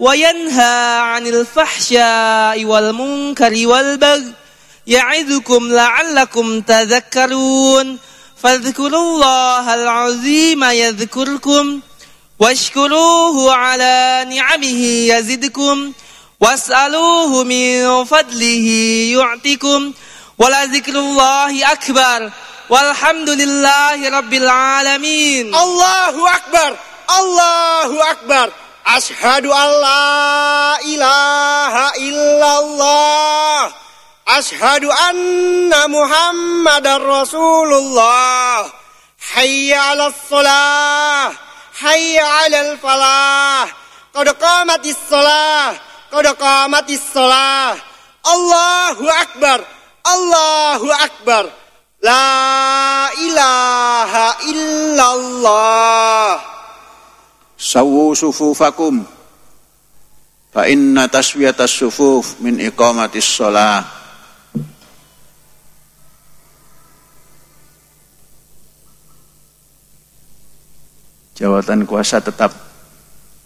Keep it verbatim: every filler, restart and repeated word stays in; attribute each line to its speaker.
Speaker 1: وينهى عن الفحشاء والمنكر والبغي يعظكم لعلكم تذكرون فاذكروا الله العظيم يذكركم واشكروه على نعمه يزدكم واسألوه من فضله يعطكم ولذكر الله أكبر والحمد لله رب العالمين.
Speaker 2: الله أكبر الله أكبر أشهد أن لا إله إلا الله أشهد أن محمد رسول الله حي على الصلاة حي على الفلاح قد قامت الصلاة قد قامت الصلاة الله أكبر الله أكبر لا إله إلا الله.
Speaker 3: Sawu sufufakum fa inna taswiyatas sufuf min iqamatis shalah. Jawatan kuasa tetap